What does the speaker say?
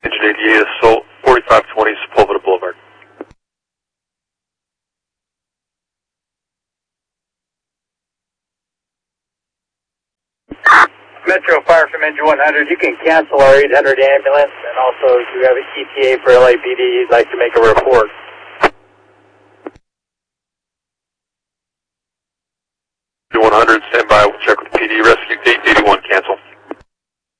Engine 88 is 4520 Sepulveda Boulevard. Metro Fire from Engine 100, you can cancel our 800 ambulance, and also if you have an ETA for LAPD, you'd like to make a report.